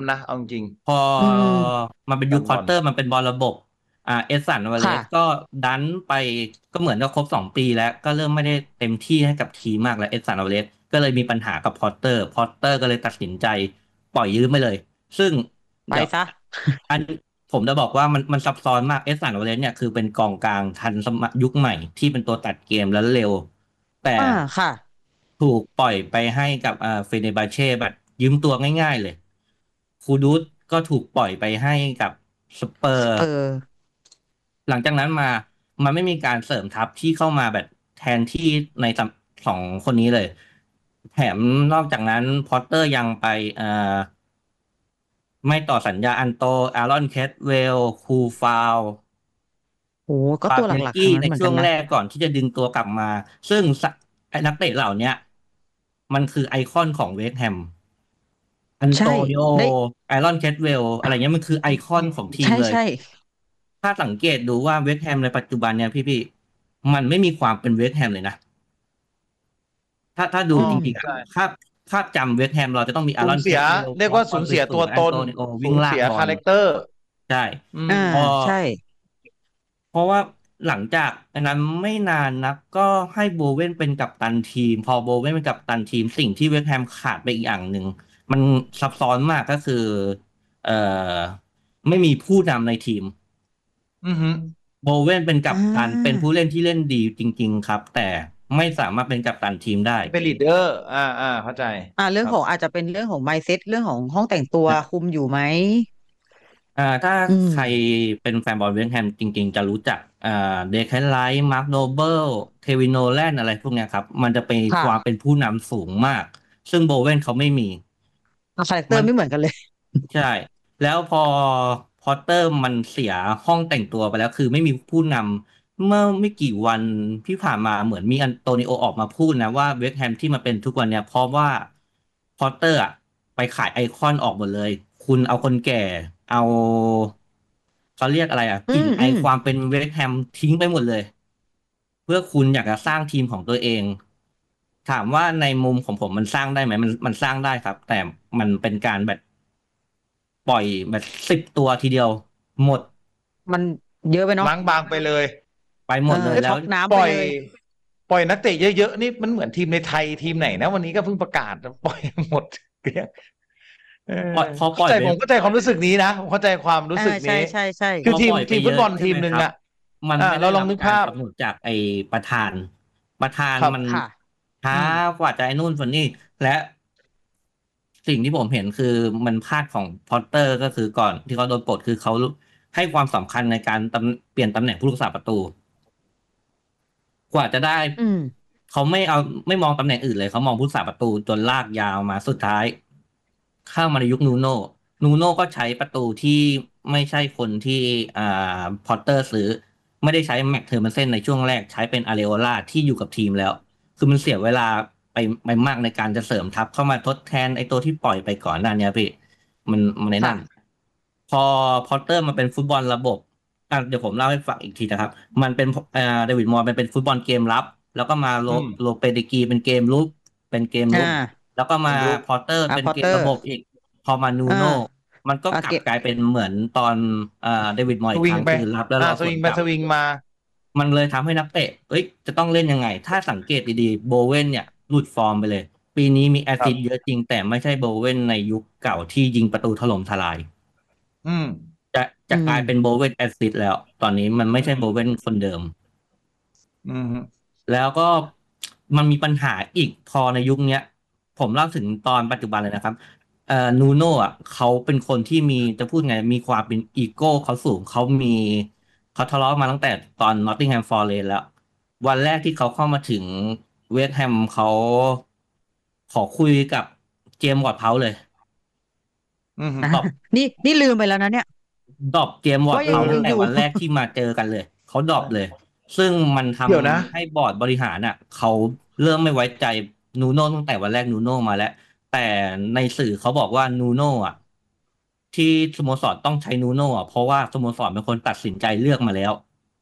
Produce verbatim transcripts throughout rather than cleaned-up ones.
นะเอาจริงพออืมมันเป็นยุคแฟนบอลพอตเตอร์มันเป็นบอลระบบอ่าเอสันอ v วาเลค่ะสก็ดันไปก็เหมือนจะครบสองปีแล้วก็เริ่มไม่ได้เต็มที่ให้กับทีมมากแล้วเอสันอ v วาเลสก็เลยมีปัญหากับพอตเตอร์พอตเตอร์ก็เลยตัดสินใจปล่อยยืมไปเลยซึ่งเดี๋ยวไปซะอันผมจะบอกว่ามันมันซับซ้อนมากเอสันอ v วาเลสเนี่ยคือเป็นกองกลางทันสมัยยุคใหม่ที่เป็นตัวตัดเกมแล้วเร็วแต่อ่าค่ะถูกปล่อยไปให้กับอ่าเฟเนบาเช่แบบยืมตัวง่ายๆเลยคูดูสก็ถูกปล่อยไปให้กับสเปอร์สเปอร์หลังจากนั้นมามันไม่มีการเสริมทัพที่เข้ามาแบบแทนที่ในสำสองคนนี้เลยแถมนอกจากนั้นพอตเตอร์ยังไปเอ่อไม่ต่อสัญญาอันโตอารอนแคทเวลคูฟาวโหก็ฟาตัวหเบกี้ลักๆทั้งนั้นในช่วงเหมือนกันนะแรกก่อนที่จะดึงตัวกลับมาซึ่งสไอ้นักเตะเหล่าเนี้ยมันคือไอคอนของเวสต์แฮมอันโตใช่นิโอได้ไอรอนแคทเวลอะไรเงี้ยมันคือไอคอนของทีมเลยใช่ใช่ถ้าสังเกตดูว่าเวสต์แฮมในปัจจุบันเนี่ยพี่ๆมันไม่มีความเป็นเวสต์แฮมเลยนะถ้าถ้าดูอืมจริงๆอ่ะใช่ภาพภาพจำเวสต์แฮมเราจะต้องมีอารอนแคสูญเสียทเวลเรียกบอลบอลสว่าสูญเสียตัววยๆตนอันโตนิโอวิ่งสูญเสียลากบอลคาแรคเตอร์ใช่อือ่ามพอใช่เพราะว่าหลังจากอันนั้นไม่นานนักก็ให้โบเว่นเป็นกัปตันทีมพอโบเว่นเป็นกัปตันทีมสิ่งที่เวสต์แฮมขาดไปอีกอย่างหนึ่งมันซับซ้อนมากก็คือเอ่อไม่มีผู้นำในทีมอือหือโบเว่นเป็นกัอ่ปตันเป็นาผู้เล่นที่เล่นดีจริงๆครับแต่ไม่สามารถเป็นกัปตันทีมได้เป็นลีดเดอร์อ่าอ่าเข้าใจอ่าเรื่ครับองของอาจจะเป็นเรื่องของ mindset เรื่องของห้องแต่งตัวคุนะมอยู่ไหมอ่าถ้าอืมใครเป็นแฟนบอลเวสต์แฮมจริงๆจะรู้จักอ่าเดคแคนไลท์มาร์คโนเบิลเควินโนแลนอะไรพวกเนี้ยครับมันจะเป็นความค่ะเป็นผู้นำสูงมากซึ่งโบเว่นเขาไม่มีคาแรคเตอร์มันไม่เหมือนกันเลยใช่แล้วพอพอตเตอร์มันเสียห้องแต่งตัวไปแล้วคือไม่มีผู้นำเมื่อไม่กี่วันที่ผ่านมาเหมือนมีอันโตนิโอออกมาพูดนะว่าเวสต์แฮมที่มาเป็นทุกวันเนี่ยเพราะว่าพอตเตอร์อะไปขายไอคอนออกหมดเลยคุณเอาคนแก่เอาเขาเรียกอะไรอ่ะกลิ่นไออืมอืมความเป็นเวสต์แฮมทิ้งไปหมดเลยเพื่อคุณอยากจะสร้างทีมของตัวเองถามว่าในมุมของผมมันสร้างได้ไหมมันมันสร้างได้ครับแต่มันเป็นการแบบ ปล่อยแบบสิบตัวทีเดียวหมดมันเยอะไปเนาะล้างบางไปเลยไปหเออมดเลยแล้วช็อกน้ำปล่อยไปเลยปล่อยนักเตะเยอะๆนี่มันเหมือนทีมในไทยทีมไหนนะวันนี้ก็เพิ่งประกาศปล่อยหมดเกลี้ยงเออปล่อยพอปเข้าใจล่อยไปผมเข้าใจความรู้สึกนี้นะผมเข้าใจความรู้อ่าใช่สึกนี้ใช่ใช่คือทีมพอปล่อยไปเยอะทีมฟุตบอลใช่ไหมครับทีมหนึ่งอ่ะมันอ่าเราลอไม่ได้รับงนึกภาพการสนับสนุนจากไอ้ประธานประธานครับมันค่ะช้าอืมกว่าจะไอ้นู่นคนนี้และสิ่งที่ผมเห็นคือมันพลาดของพอตเตอร์ก็คือก่อนที่เขาโดนปลดคือเขาให้ความสำคัญในการตำเปลี่ยนตำแหน่งผู้รักษาประตู กว่าจะได้อืมเขาไม่เอาไม่มองตำแหน่งอื่นเลยเขามองผู้สาประตูจนลากยาวมาสุดท้ายเข้ามาในยุคนูโน่นูโน่ก็ใช้ประตูที่ไม่ใช่คนที่อ่าพอตเตอร์ซื้อไม่ได้ใช้แม็กเทอร์มันเซนในช่วงแรกใช้เป็นอาเรโอลาที่อยู่กับทีมแล้วคือมันเสียเวลาไปไปมากในการจะเสริมทัพเข้ามาทดแทนไอ้ตัวที่ปล่อยไปก่อนหน้าเนี้ยพี่มันมันในนั่นค่ะพอพอตเตอร์มันเป็นฟุตบอลระบบอ่ะเดี๋ยวผมเล่าให้ฟังอีกทีนะครับ มันเป็นเอ่อเดวิดมอร์มันเป็นฟุตบอลเกมรับแล้วก็มาโลอืมโลเปเดกีเป็นเกมลุกเป็นเกมอ่ลุกาแล้วก็มาเกมรุกพอร์เตอร์อ่าเป็นเกมพอตเตอร์ระบบอีกพอมานูอ่าโน่มันก็อ่าเกะกลับกลายเป็นเหมือนตอนเอ่อเดวิดมอร์สวิงไปอีกครั้งคือรับแล้วอ่ารอสวิงไปสวนกลับสวิงมามันเลยทำให้นักเตะเอ้ยจะต้องเล่นยังไงถ้าสังเกตดีๆโบเว่นเนี่ยหลุดฟอร์มไปเลยปีนี้มีแอสซิสต์เยครับอะจริงแต่ไม่ใช่โบเว่นในยุคเก่าที่ยิงประตูถล่มทลายอืมจะอืจะกลายเป็นมโบเว่นแอสซิสต์แล้วตอนนี้มันไม่อืมใช่โบเว่นคนเดิมอืมแล้วก็มันมีปัญหาอีกพอในยุคเนี้ยผมเล่าถึงตอนปัจจุบันเลยนะครับเอ่อนูโน่อ่ะเขาเป็นคนที่มีจะพูดไงมีความเป็นอีโก้เขาสูงเขามีเขาทะเลาะมาตั้งแต่ตอนนอตติงแฮมฟอร์เรสแล้ววันแรกที่เขาเข้ามาถึงเวสต์แฮมเขาขอคุยกับเจมส์วอร์ดเพาส์เลยอืมอ่าตอบนี่นี่ลืมไปแล้วนะเนี่ยดรอปเจมส์วอร์ดว่ายัเพาส์ตั้งแต่งนึกอยู่วันแรกที่มาเจอกันเลยเขาดรอปเลยซึ่งมันทเดี๋ยวนะำให้บอร์ดบริหารอ่ะเขาเริ่มไม่ไว้ใจนูโน่ตั้งแต่วันแรกนูโน่มาแล้วแต่ในสื่อเขาบอกว่านูโน่อ่ะที่สโมสรต้องใช้นูโน่อ่ะเพราะว่าสโมสรเป็นคนตัดสินใจเลือกมาแล้ว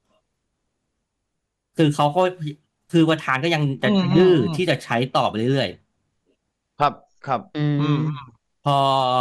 คือเขาก็คือประธานก็ยังจะอืมอืดื้อมอืมที่จะใช้ต่อไปเรื่อยครับครับอือืมมอืมพอ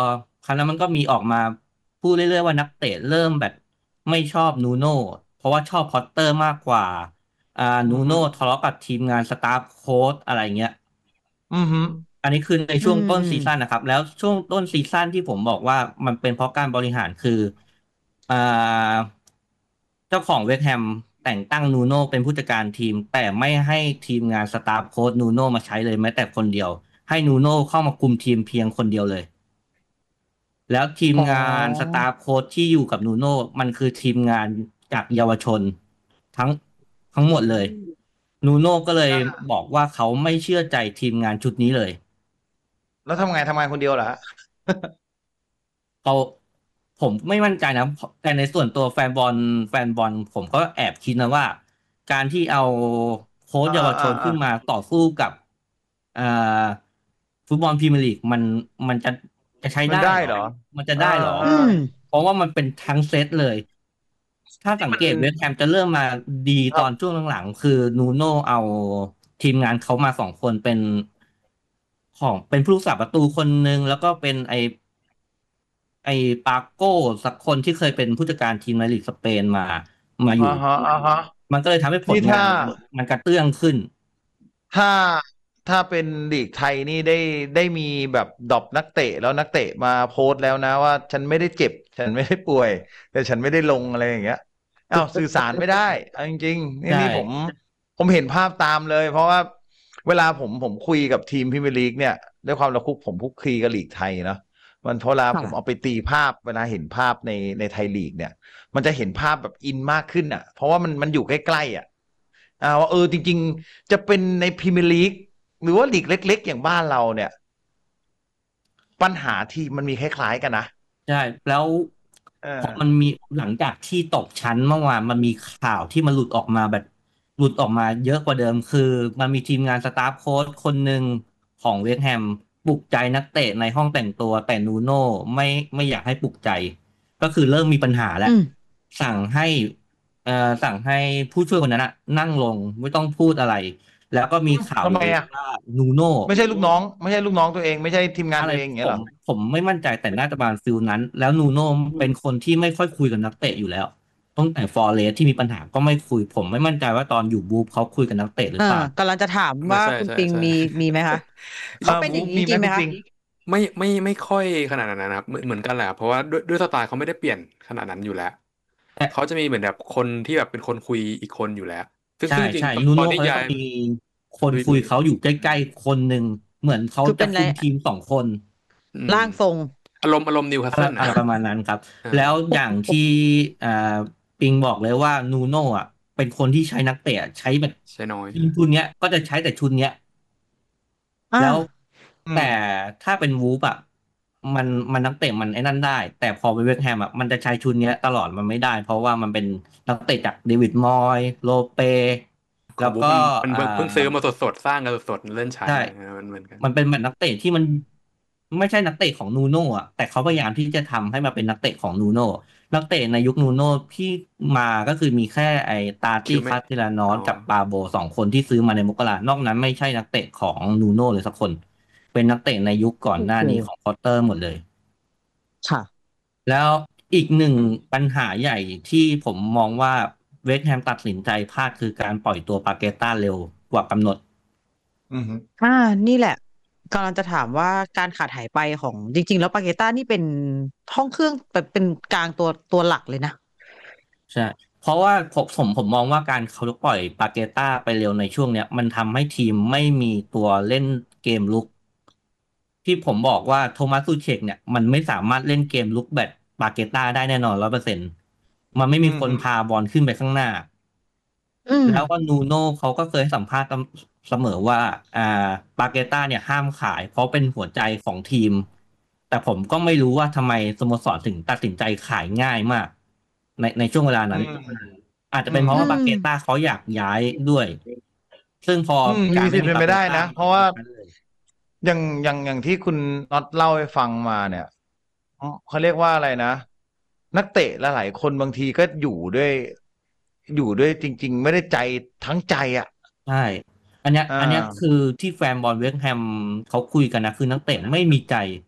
ครั้งนั้นมันก็มีออกมาพูดเรื่อยๆว่านักเตะเริ่มแบบไม่ชอบนูโน่เพราะว่าชอบพอตเตอร์มากกว่าอ่าอืนูอฮึโน่ทะเลาะกับทีมงานสตาฟโค้ชอะไรเงี้ยอือฮึอันนี้คือในอืช่วงต้นซีซั่นมนะครับแล้วช่วงต้นซีซั่นที่ผมบอกว่ามันเป็นเพราะการบริหารคืออ่าเจ้าของเวสต์แฮมแต่งตั้งนูโน่เป็นผู้จัดการทีมแต่ไม่ให้ทีมงานสตาฟโค้ชนูโน่มาใช้เลยแม้แต่คนเดียวให้นูโน่เข้ามาคุมทีมเพียงคนเดียวเลยแล้วทีมอ๋องานสตาฟโค้ชที่อยู่กับนูโน่มันคือทีมงานจากเยาวชนทั้งทั้งหมดเลยนูโน่ก็เลยบอกว่าเขาไม่เชื่อใจทีมงานชุดนี้เลยแล้วทำไงทำงานคนเดียวเหรอฮะเขาผมไม่มั่นใจนะแต่ในส่วนตัวแฟนบอลแฟนบอลผมก็แอบคิดนะว่าการที่เอาโค้ชอ่าเยาวชอ่าอ่านขึ้นมาต่อสู้กับอ่าฟุตบอลพรีเมียร์ลีกมันมันจะจะใช้มันได้เหรอได้เหรอมันจะเออได้เหรอเอออืมเพราะว่ามันเป็นทั้งเซตเลยถ้าสังเกนี่มันตเวสต์แฮมจะเริ่มมาดีครับตอนช่วงหลังๆคือนูโน่เอาทีมงานเขามาสองคนเป็นของเป็นผู้รักษาประตูคนหนึ่งแล้วก็เป็นไอ ไอ้ปาโก้สักคนที่เคยเป็นผู้จัดการทีมในลีกสเปนมามาอยู่อ่าฮะอ่าฮะมันก็เลยทำให้ผนี่ถ้าลงานมันมันกระเตื้องขึ้นถ้าถ้าเป็นลีกไทยนี่ได้ได้มีแบบดรอปนักเตะแล้วนักเตะมาโพสต์แล้วนะว่าฉันไม่ได้เจ็บฉันไม่ได้ป่วยแต่ฉันไม่ได้ลงอะไรอย่างเงี้ยอ้าวสื่อสารไม่ได้เอาจริงๆนี่ใช่นี่ผมผมเห็นภาพตามเลยเพราะว่าเวลาผมผมคุยกับทีมพรีเมียร์ลีกเนี่ยด้วยความเราคุกผมคุกคลีกับลีกไทยเนาะมันเพราะเวลาผมเอาค่ะไปตีภาพเวลาเห็นภาพในในไทยลีกเนี่ยมันจะเห็นภาพแบบอินมากขึ้นอ่ะเพราะว่ามันมันอยู่ใกล้ๆอ่ะ อ่าว่าเออจริงๆจะเป็นในพรีเมียร์ลีกหรือว่าลีกเล็กๆอย่างบ้านเราเนี่ยปัญหาทีมมันมีคล้ายๆกันนะใช่แล้วเอพอมันอมีหลังจากที่ตกชั้นเมื่อวานมันมีข่าวที่มันหลุดออกมาแบบหลุดออกมาเยอะกว่าเดิมคือมันมีทีมงานสตาฟโค้ชคนหนึ่งของเวสต์แฮมปลุกใจนักเตะในห้องแต่งตัวแต่นูโน่ไม่ไม่อยากให้ปลุกใจก็คือเริ่มมีปัญหาแล้วอืมสั่งให้เอ่อสั่งให้ผู้ช่วยคนนั้นนะนั่งลงไม่ต้องพูดอะไรแล้วก็มีอืมข่าวลือทำไมอ่ะว่านูโน่ไม่ใช่ลูกน้องไม่ใช่ลูกน้องตัวเองไม่ใช่ทีมงานอะไรตัวเองอย่างผมเงี้ยเหรอผมไม่มั่นใจแต่น่าจะประมาณฟิลนั้นแล้วนูโน่เป็นคนที่ไม่ค่อยคุยกับนักเตะอยู่แล้วตั้งแต่ฟอร์เรสที่มีปัญหาก็ไม่คุยผมไม่มั่นใจว่าตอนอยู่บูฟเขาคุยกับนักเตะหรืเอออเปล่ากำลังจะถามอ่าใช่ว่าคุณใช่ใช่ปิงมีมีไหมคะอ่าเขาเป็นอย่างนี้วูฟมีไหจริงไหมคะมคุณปิงไม่ไม่ไม่ค่อยขนาดนั้นนะครับเหมือนเหมือนกันแหละเพราะว่าด้วยด้วยสไตล์เขาไม่ได้เปลี่ยนขนาดนั้นอยู่แล้วแต่เขาจะมีเหมือนแบบคนที่แบบเป็นคนคุยอีกคนอยู่แล้วซึ่งใช่ซึ่งจริงใช่ๆตอนนูโน่ตอนที่ย้ายเขาจะต้องมีคนคุยลุยลุยเขาอยู่ใกล้ๆคนหนึ่งเหมือนเขาคือเป็นอะไรจะคุมทีมสองคนอืมร่างทรงอารมณ์อารมณ์นิวคาสอะไรเซิลนะอะไรประมาณนั้นครับอ่าแล้วอย่างที่อ่าปิงบอกเลยว่านูโน่อ่ะเป็นคนที่ใช้นักเตะใช้แบบใช่น้อยทีมชุดเนี้ยก็จะใช้แต่ชุดเนี้ยอ่าแล้วแต่อืมถ้าเป็นวูฟอ่ะมันมันนักเตะมันไอ้นั่นได้แต่พอไปเวสต์แฮมอ่ะมันจะใช้ชุดเนี้ยตลอดมันไม่ได้เพราะว่ามันเป็นนักเตะจากเดวิดมอยส์โลเปแล้วก็ของบุ๊กมันมันอ่าเพิ่งเพิ่งซื้อมาสดๆสร้างกันสดๆเล่นใช้ใช่นะมันเหมือนกันมันเป็นแบบนักเตะที่มันไม่ใช่นักเตะของนูโน่อ่ะแต่เขาพยายามที่จะทำให้มาเป็นนักเตะของนูโน่นักเตะในยุคนูโน่ที่มาก็คือมีแค่ไอ้ตาตี้คิวไม่คัสติลานออ๋อสกับปาโบสองคนที่ซื้อมาในมกรานอกนั้นไม่ใช่นักเตะของนูโน่เลยสักคน เป็นนักเตะในยุคก่อนโอเคหน้านี้ของพอตเตอร์หมดเลยค่ะแล้วอีกหนึ่งปัญหาใหญ่ที่ผมมองว่าเวสต์แฮมตัดสินใจพลาดคือการปล่อยตัวปาเกต้าเร็วกว่ากำหนดอืมฮึอ่านี่แหละกำลังจะถามว่าการขาดหายไปของจริงๆแล้วปาเกต้านี่เป็นห้องเครื่องแบบเป็นกลางตัวตัวหลักเลยนะใช่เพราะว่าผมผมผมมองว่าการเขาปล่อยปาเกต้าไปเร็วในช่วงเนี้ยมันทำให้ทีมไม่มีตัวเล่นเกมลุกที่ผมบอกว่าโทมัสซูเชกเนี่ยมันไม่สามารถเล่นเกมลุกแบบปาเกต้าได้แน่นอนร้อยเปอร์เซ็นต์มันไม่มีอืมฮึคนพาบอลขึ้นไปข้างหน้าอืมแล้วก็นูโน่เขาก็เคยให้สัมภาษณ์เสมอว่าอ่าปาเกต้าเนี่ยห้ามขายเพราะเป็นหัวใจของทีมแต่ผมก็ไม่รู้ว่าทำไมสโมสรถึงตัดสินใจขายง่ายมากในในช่วงเวลานั้นอืมอาจจะอืมฮึเป็นเพราะว่าปาอืมเกต้าเขาอยากย้ายด้วยซึ่งพออืมการไม่มีสิทธิ์เป็นไปได้มีปาเกต้านะเพราะว่ามันก็ตกชั้นเลยอย่างอย่างอย่างที่คุณน็อตเล่าให้ฟังมาเนี่ยอ๋อเขาเรียกว่าอะไรนะนักเตะหลายๆคนบางทีก็อยู่ด้วยอยู่ด้วยจริงๆไม่ได้ใจทั้งใจอ่ะใช่อันเนี้ยอ่อันเนี้ยคือาที่แฟนบอลเวสต์แฮมเขาคุยกันนะคือนักเตะไม่มีใจ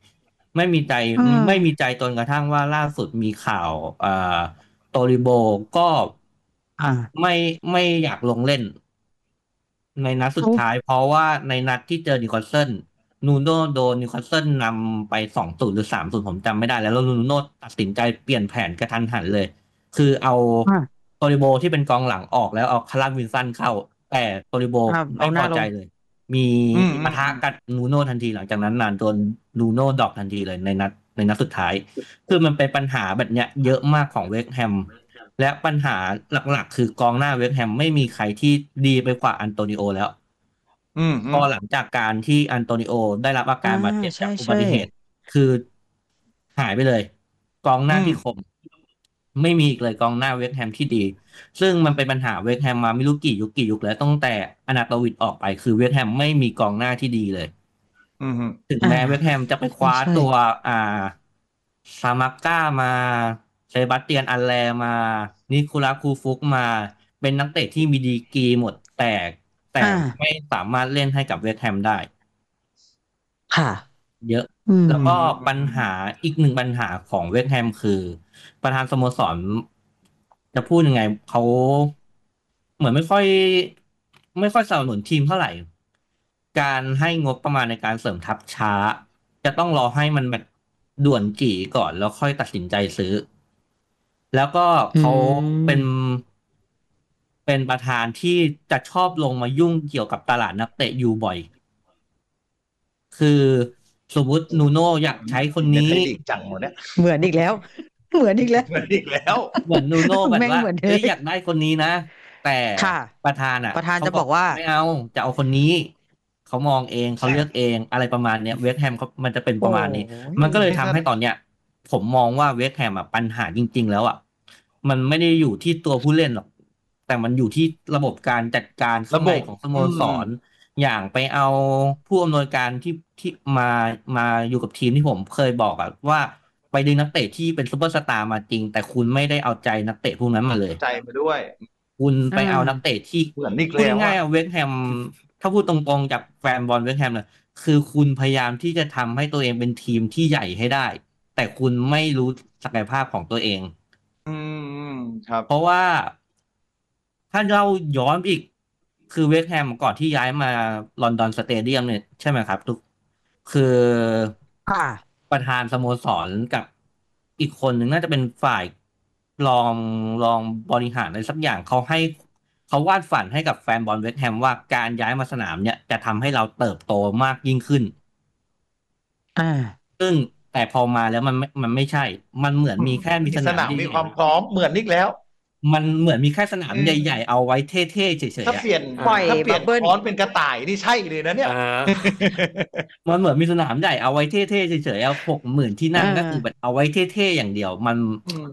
ไม่มีใจอืมไม่มีใจจนกระทั่งว่าล่าสุดมีข่าวอ่าโตริโบก็อ่าไม่ไม่อยากลงเล่นในนัดสุดโอ้ท้ายเพราะว่าในนัดที่เจอนิวคาสเซิลนูโน่โดนนิวคาสเซิลนำไปสองศูนย์หรือสามศูนย์ผมจำไม่ได้แล้วแล้วนูโน่ตัดสินใจเปลี่ยนแผนกระทันหันเลย คือเอาอ่าโตริโบที่เป็นกองหลังออกแล้วเอาคาร์ลวินสันเข้า แต่โตริโบอ่าไม่พเอาหน้าลงอใจเลย มีอืมมีอืมอืมปะทะกับนูโน่ทันทีหลังจากนั้นนานโดนนูโน่ดรอปทันทีเลยในนัดในนัดสุดท้าย คือมันเป็นปัญหาแบบเนี้ยเยอะมากของเวสต์แฮมและปัญหาหลักๆ คือกองหน้าเวสต์แฮมไม่มีใครที่ดีไปกว่าอันโตนิโอแล้วอืมอืมพอหลังจากการที่อันโตนิโอได้รับอาอ่าการบาดเจ็บใช่จากอุบัใช่ติเหตุ คือหายไปเลย กองหอืน้ามที่คมไม่มีอีกเลยกองหน้าเวสต์แฮมที่ดี ซึ่งมันเป็นปัญหาเวสต์แฮมมาไม่รู้กี่ยุคกี่ยุคแล้วตั้งแต่อนาโตวิชออกไปคือเวสต์แฮมไม่มีกองหน้าที่ดีเลยอืมอืมถึงอ่าแม้เวสต์แฮมจะไปคใช่ใช่ว้าตัวอ่าซามาก้ามาเซบาสเตียนอัลแลมานิโคลัสคูฟุกมาเป็นนักเตะที่มีดีกรีหมดแต่แต่อ่าไม่สามารถเล่นให้กับเวสต์แฮมได้ค่ะเยอะอืมแล้วก็อืมอืมปัญอืมหาอีกหนึ่งปัญหาของเวสต์แฮมคือประธานสโมสรจะพูดยังไงเขาเหมือนไม่ค่อยไม่ค่อยสนับสนุนทีมเท่าไหร่การให้งบประมาณในการเสริมทัพช้าจะต้องรอให้มันแบบด่วนจี่ก่อนแล้วค่อยตัดสินใจซื้อแล้วก็อืเขาเป็นมเป็นประธานที่จะชอบลงมายุ่งเกี่ยวกับตลาดนักเตะอยู่บ่อย คือสมมุตินูโน่อยากใช้คนนี้อินในไทยลีกจังหมดเนี่ยเหมือนอีกแล้ว เหมือนอีกแล้วเหมือนอีกแล้วเหมือนนูโน่แบบแม่งว่าเหมือนเธอเอ้ยอยากได้คนนี้นะแต่ค่ะประธานอ่ะประธานเขาบอกจะบอกว่าไม่เอาจะเอาคนนี้เขามองเองเขาเลือกเองอะไรประมาณเนี้ยเวสต์แฮมเขามันจะเป็นปโอ้ระมาณนี้ยมันก็เลยนี่ถ้าทำให้ตอนเนี้ยผมมองว่าเวสต์แฮมอ่ะปัญหาจริงๆแล้วอ่ะมันไม่ได้อยู่ที่ตัวผู้เล่นหรอกแต่มันอยู่ที่ระบบการจัดการข้างในระบบของสโมอืสมรอย่างไปเอาผู้อำนวยการที่ที่มามาอยู่กับทีมที่ผมเคยบอกอะว่า ไปดึงนักเตะที่เป็นซูเปอร์สตาร์มาจริงแต่คุณไม่ได้เอาใจนักเตะพวกนั้นมาเลยใจมาด้วยคุณอ่ไปเอานักเตะาที่เหมือนอีกพูดแล้วอ่ะง่ายๆอะเวสต์แฮมถ้าพูดตรงๆจากแฟนบอลเวสต์แฮมเลยคือคุณพยายามที่จะทำให้ตัวเองเป็นทีมที่ใหญ่ให้ได้แต่คุณไม่รู้ศักยภาพของตัวเองอืมอืมครับเพราะว่าถ้าเราย้อนอีกคือเวสต์แฮมก่อนที่ย้ายมาลอนดอนสเตเดียมเนี่ยใช่ไหมครับทุกคือค่ะประธานสโมสรกับอีกคนหนึ่งน่าจะเป็นฝ่ายรองรองบริหารอะไรสักอย่างเขาให้เขาวาดฝันให้กับแฟนบอลเวสต์แฮมว่าการย้ายมาสนามเนี่ยจะทำให้เราเติบโตมากยิ่งขึ้นอ่าซึ่งแต่พอมาแล้วมันไม่มันไม่ใช่ มันเหมือนอืมมีแค่มีมีสนามสนามมีใหญ่ความพร้อมเหมือนอีกแล้วๆมันเหมือนมีแค่สนามเอใหญ่ๆอเอาไว้เท่ๆเฉยๆอ่ะถ้าเปลี่ยนอ่ปล่อยถ้าเปลี่ยนบับเบิ้ลค้อนเป็นกระต่ายนี่ใช่เลยนะเนี่ยอ่ามันเหมือนมีสนามใหญ่เอาไว้เท่ๆเฉยๆเอาหกหมื่นที่อ่นั่งก็คือแบบาเอาไว้เท่ๆอย่างเดียวมันอืม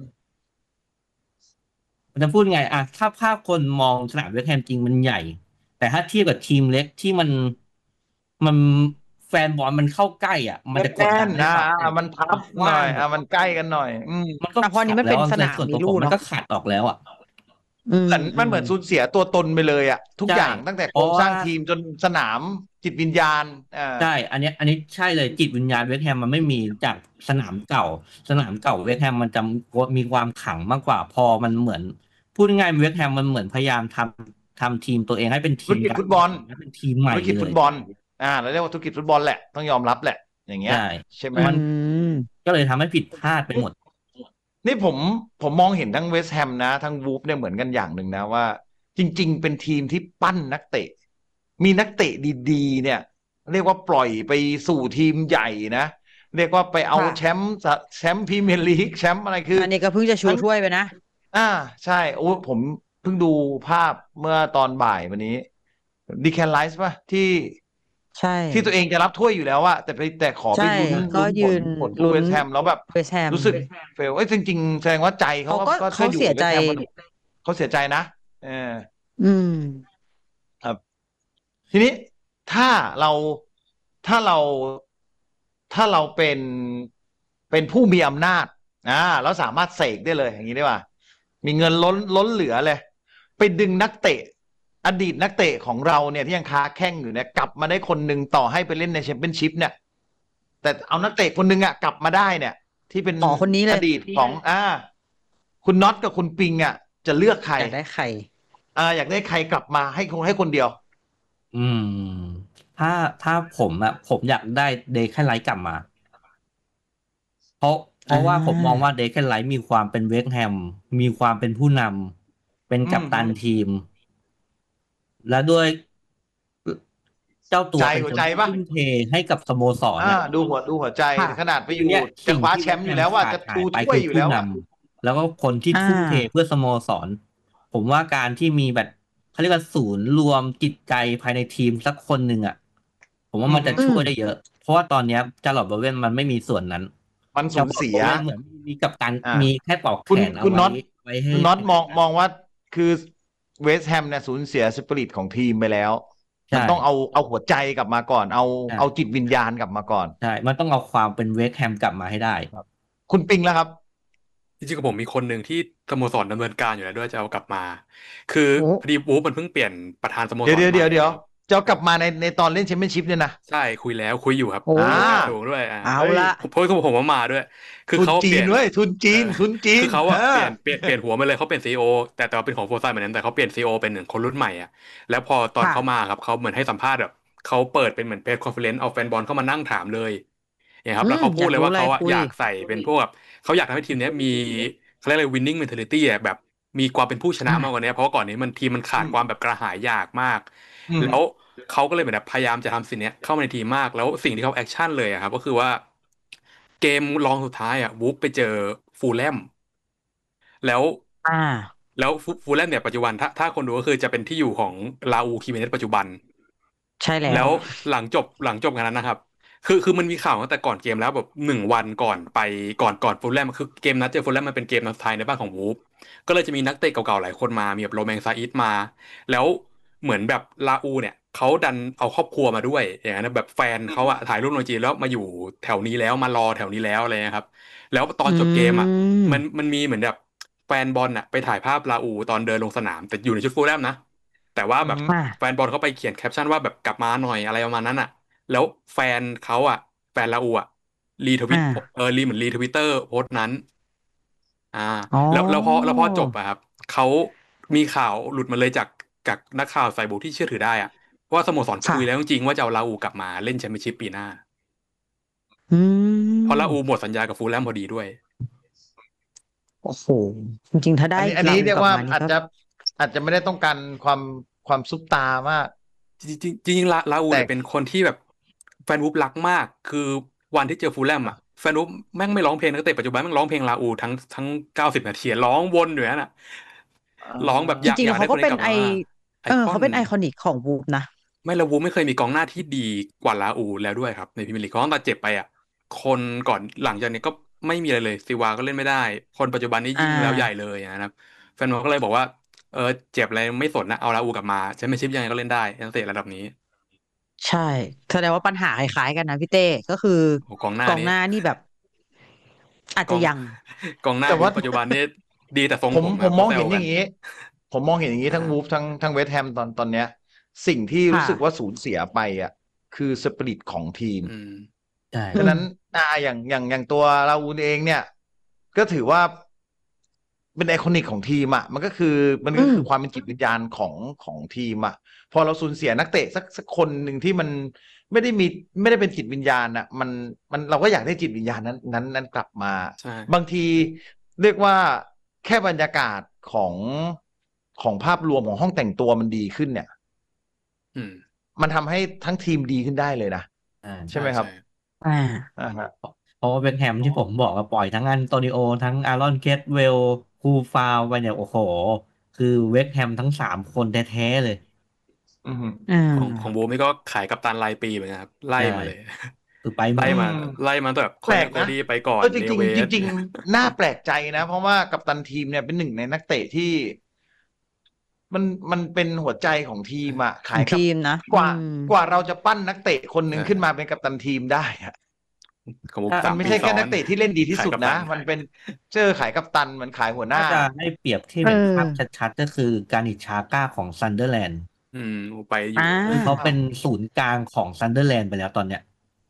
มันจะพูดไงอะถ้าภาพคนมองสนามเวสต์แฮมจริงมันใหญ่ แต่ถ้าเทียบกับทีมเล็กที่มันมันแฟนบอลมันเข้าใกล้อ่ะมันจะกแน่ดดันนๆนะได้กว่าแต่อ่ามันพับมันกหน่อยว้างแบบอ่ามันใกล้กันหน่อยอืมมันก็อ่ะเพราะอันขัดแล้วนี้มันเป็นสในส่วนนามมีตัวผมมันลู่เนาะก็ขัดออกแล้วอ่ะอืมเหมือนอืมมันเหมือนสูญเสียตัวตนไปเลยอ่ะทุกใช่อย่างตั้งแต่โครงสร้าเพราะว่างทีมจนสนามจิตวิญญาณอ่าใช่อันเนี้ยอันนี้ใช่เลยจิตวิญญาณเวสต์แฮมมันไม่มีจากสนามเก่าสนามเก่าเวสต์แฮมมันจะมีความขลังมากกว่าพอมันเหมือนพูดง่ายๆเวสต์แฮมมันเหมือนพยายามทำทำทีมตัวเองให้เป็นธุรทีมใหญ่กิจฟุตบอลให้เป็นทีมใหม่ธุรกิจเลยฟุตบอลอ่าเราเรียกว่าธุรกิจฟุตบอลแหละต้องยอมรับแหละอย่างเงี้ยใช่ใช่ไหมอืมันมก็เลยทำให้ผิดพลาดไปหมดนี่ผมผมมองเห็นทั้งเวสต์แฮมนะทั้งวูฟเนี่ยเหมือนกันอย่างหนึ่งนะว่าจริงๆเป็นทีมที่ปั้นนักเตะมีนักเตะดีๆเนี่ยเรียกว่าปล่อยไปสู่ทีมใหญ่นะเรียกว่าไปเอาค่ะแชมป์แชมป์พรีเมียร์ลีกแชมป์อะไรคืออันนี้ก็เพิ่งจะชูทั้งถ้วยไปนะอ่าใช่โอ้ผมเพิ่งดูภาพเมื่อตอนบ่ายวันนี้ดีแคนไลซ์ป่ะที่ใช่ที่ตัวเองจะรับถ้วยอยู่แล้วอะแต่ไปแต่ขอไปใช่ลุ้นก็ลุ้นผลยืนผลลูกลุ้นเวสต์แฮมแล้วแบบเวสต์แฮมรู้สึกเฟลเอ้ยจริงๆแสดงว่าใจเขาเขาก็ก็ก็เขาถ้าอยู่เสียใจกับเวสต์แฮมมันเขาเสียใจนะเอออืมครับทีนี้ถ้าเราถ้าเราถ้าเราเป็นเป็นผู้มีอำนาจอ่าแล้วสามารถเสกได้เลยอย่างนี้ได้ป่ะมีเงินล้นล้นเหลือเลยไปดึงนักเตะอดีตนักเตะของเราเนี่ยที่ยังค้าแข้งอยู่เนี่ยกลับมาได้คนหนึ่งต่อให้ไปเล่นในแชมเปี้ยนชิพเนี่ยแต่แต่เอานักเตะคนหนึงอ่ะกลับมาได้เนี่ย ที่เป็นอ๋อคนนี้เลอย ดีตของอ่า คุณน็อตกับคุณปิงอ่ะ จะเลือกใครอยากได้ใครอ่าอยากได้ใครกลับมาให้คงให้คนเดียวอืม ถ้าถ้าผมอะผมอยากได้เดคแค่ไลท์กลับมา เพราะเพราะว่าผมมองว่าเดคแคนไลท์มีความเป็นเวคแฮมมีความเป็นผู้นำเป็นกัปตันอืมทีม และด้วยเจ้าตัวใจเป็นหัวคนใจที่ปะทุ่มเทให้กับสโมสรอ่าน่ะดูหัวดูหัวใจค่ะขนาดไปอคือยู่ เนี่ยจะสิ่งคว้าที่แชเวมคป์อแฮยู่มแล้วว่าขาดจะหาทูยไปถ้วยคืออยู่ผู้แล้วนอ่ะำแล้วก็คนที่อ่าทุ่มเทเพื่อสโมสร ผมว่าการที่มีแบบเขาเรียกว่าศูนย์รวมจิตใจภายในทีมสักคนหนึ่งอ่ะ ผมว่ามันจะอือฮึช่วยได้เยอะ เพราะว่าตอนเนี้ยจาร์ลอตบอเวนมันไม่มีส่วนนั้นมันจาสูร์ญลอตเสีบยอเวนเหมือนมีกัปตันอ่ามีแค่ปลอกแขคุณนเอาคุณไว้น็อตไว้ให้คุณน็อตให้มองมองว่าคือเวสต์แฮมเนี่ยสูญเสียสปิริตของทีมไปแล้วใช่มันต้องเอาเอาหัวใจกลับมาก่อน เอาใช่เอาจิตวิญญาณกลับมาก่อนใช่ มันต้องเอาความเป็นเวคแฮมกลับมาให้ได้คุณปิงแล้วครับจริงๆกับผมมีคนหนึ่งที่สโมสรดำเนินการอยู่แล้วด้วยจะเอากลับมา คือโอ้พอดีวูฟมันเพิ่งเปลี่ยนประธานสโมสเดี๋ยวรเดี๋ยวใหม่เดี๋ยวเดี๋ยวจะเอากลับมาในในตอนเล่นแชมเปี้ยนชิพเนี่ยนะใช่คุยแล้วคุยอยู่ครับโอ้มีโอกาสอ่าสูงด้วยอ่าเอาเฮ้ยละผมผมผมว่ามาด้วย คือทุนเขาจีเปลี่นยนเว้ยทุนจีนเออทุนจีนคือเขาอะเอเปอลี่ยนเปลี่ยนเปลี่ยนหัวมาเลยเขาเป็นซีอีโอแต่แต่ว่าเป็นของโฟร์ไซด์เหมือนกันแต่เขาเปลี่ยนซีอีโอเป็นหนึ่งคนรุ่นใหม่อะแล้วพอตอนค่ะเขามาครับเขาเหมือนให้สัมภาษณ์แบบเขาเปิดเป็นเหมือนเพจคอนเฟอเรนซ์เอาแฟนบอลเข้ามานั่งถามเลยเนี่ยครับอืแล้วมเขาพูอดยากเลยรู้ว่าอะไรเขาอะคุยอยากใส่เป็นพวกแบบเขาอยากทำให้ทีมเนี้ยมีเขาเรียกอะไร winning mentality อะแบบมีความเป็นผู้ชนะอ่ามากกว่านี้เพราะว่าก่อนนี้มันทีมมันขาดอืมความแบบกระหายอยากมากอืมแล้วเขาก็เลยเหมือนแบบพยายามจะทำสิ่งเนี้ยเข้ามาในทีมมากแล้วสิ่งที่เขาแอคชั่นเลยอะครับก็คือว่าเกมรองสุดท้ายอะวูฟไปเจอฟูลแลมแล้วอ่าแล้วฟูฟูลแลมเนี่ยปัจจุบันถ้าถ้าคนดูก็คือจะเป็นที่อยู่ของลาอูคิเมเนสปัจจุบันใช่แล้แล้ว วหลังจบหลังจบงานนั้นนะครับ คือคือมันมีข่าวตั้งแต่ก่อนเกมแล้วแบบหนึ่งวันก่อนไปก่อนก่อนฟูลแลมคือเกมนัดเจอฟูลแลมมันเป็นเกมนัดสุดท้ายในบ้านของวูฟก็เลยจะมีนักเตะเก่าๆหลายคนมามีแบบโรแมงซาอิดมา แล้วเหมือนแบบลาอูเนี่ยเขาดันเอาครอบครัวมาด้วยอย่างนั้นนะแบบแฟนเขาอะถ่ายรูปลงจีนแล้วมาอยู่แถวนี้แล้วมารอแถวนี้แล้วอะไรเงี้ยครับ แล้วตอนอืจบเกมอะมมันมันมีเหมือนแบบแฟนบอลอะไปถ่ายภาพลาอูตอนเดินลงสนามแต่อยู่ในชุดฟูลแลมนะ แต่ว่าอืแบอบ ฮึอ่าแฟนบอลเขาไปเขียนแคปชั่นว่าแบบกลับมาหน่อยอะไรประมาณนั้นอ่ะ แล้วแฟนเขาอ่ะ แฟนลาอูอ่ะรีทวิตอ่าเออรีเหมือนรีทวิตเตอร์โพสต์นั้น อ่าอ๋อแล้วแล้วพอแล้วพอจบอะครับเขามีข่าวหลุดมาเลยจากจากนักข่าวสายบุกที่เชื่อถือได้อ่ะว่าสโมสรค่ะคุยแล้วจริงๆว่าจะเอาลาอูกลับมาเล่นแชมเปี้ยนชิพปีหน้าอืมเพราะลาอูหมดสัญญากับฟูลแลมพอดีด้วยโอ้โห จริงๆ ถ้าอัได้นนี้อันลานี้อูเรียกกลับว่ามานี่อาจก็จะอาจจะไม่ได้ต้องการความความซุปตามากจริงๆจริงๆลาลาอูแต่เนี่ยเป็นคนที่แบบแฟนวูฟรักมาก คือวันที่เจอฟูลแลมอ่ะแฟนวูฟแม่งไม่ร้องเพลงนักเตะปัจจุบันแม่งร้องเพลงลาอูทั้งทั้งเก้าสิบนาทีร้องวนอยู่นั่นน่ะอ่าร้องแบบอจยากริงอๆยากเขาได้คก็นนี้เป็กนลับไอมาไอเออคอเขานเป็นไอคอนิกของวูฟนะไม่ลาวูฟไม่เคยมีกองหน้าที่ดีกว่าลาอูแล้วด้วยครับในพรีเมียร์ลีกเขาตั้งแต่เจ็บไปอ่ะคนก่อนหลังจากนี้ก็ไม่มีอะไรเลยซิวาก็เล่นไม่ได้ คนปัจจุบันนี้อ่ายิ่งแล้วใหญ่เลยนะครับแฟนบอลก็เลยบอกว่าเออเจ็บอะไรไม่สนนะเอาลาอูกลับมาแชมเปี้ยนชิพยังไงก็เล่นได้นักเตะระดับนี้ใช่ แสดงว่าปัญหาคล้ายๆกันนะพี่เต้ ก็คือโอ้กองหน้ากองนี้หน้านี่แบบ อาจกจะองยังกองหน้าแต่ยุว่าคปัจจุบันนี่ดีแต่ทรงผมผมผครัมบมองเขาแซเห็วนอกัย่าน งนี้ ผมมองเห็นอย่างนี้ทั้งอ่าวูฟทั้งทั้งเวสต์แฮมตอนตอนเนี้ย สิ่งที่รู้ค่ะสึกว่าสูญเสียไปอ่ะ คือสปิริตของทีมอืมใช่ฉะนั้นอ่าอย่างอย่างอย่างตัวลาอูนเองเนี่ย ก็ถือว่าเป็นไอคอนิกของทีมอ่ะมันก็คือมันก็คืออืมความเป็นจิตวิญญาณของของทีมอ่ะพอเราสูญเสียนักเตะสักสักคนหนึ่งที่มันไม่ได้มีไม่ได้เป็นจิตวิญญาณอ่ะ มันมันเราก็อยากได้จิตวิญญาณนั้นนั้นนั้นกลับมาใช่บางทีเรียกว่าแค่บรรยากาศของของภาพรวมของห้องแต่งตัวมันดีขึ้นเนี่ยอืมมันทำให้ทั้งทีมดีขึ้นได้เลยนะอ่าใช่ไหมครับอ่าอ่าฮะเพราะว่าเบคแฮมที่ผมบอกว่าปล่อยทั้งอันโตนิโอทั้งอารอนเคทเวลคูฟาวไปเนี่ยโอ้โห คือเวคแฮมทั้งสามคนแท้ๆเลยอือฮึอ่าของของบูมนี่ก็ขายกัปตันรายปีเหมือนกันครับไล่มาเลยคือไปหมไล่ดมาอืมไล่มาตั้งแต่แบบคแปอนลเนกโคนะดีไปก่อนเออจเลริงเวๆจสริงๆน่าแปลกใจนะ เพราะว่ากัปตันทีมเนี่ยเป็นหนึ่งในนักเตะที่ มันมันเป็นหัวใจของทีมอะขขาอย งกับทีมนะกว่าอืมกว่าเราจะปั้นนักเตะคนหนึ่งใช่ขึ้นมาเป็นกัปตันทีมได้อะของบูมถ้าสามันมไม่ปีใช่ซ้แค่อนันกเตะที่เล่นดีที่ขายสุดกัปตันะนมันเป็นเจอขายกัปตันเหมือนขายหัวหน้าถ้าจะให้เปรียบที่เอเห็นอภาพชัดๆก็คือการิชชาก้าของซันเดอร์แลนด์อืมไปอยู่อ่าคือเขาเป็นศูนย์กลางของซันเดอร์แลนด์ไปแล้วตอนเนี้ยอ